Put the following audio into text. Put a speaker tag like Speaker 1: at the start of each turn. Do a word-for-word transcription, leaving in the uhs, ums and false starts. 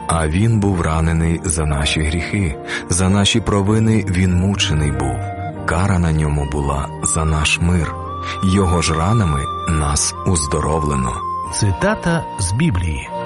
Speaker 1: А він був ранений за наші гріхи, за наші провини він мучений був. Кара на ньому була за наш мир. Його ж ранами нас уздоровлено.
Speaker 2: Цитата з Біблії.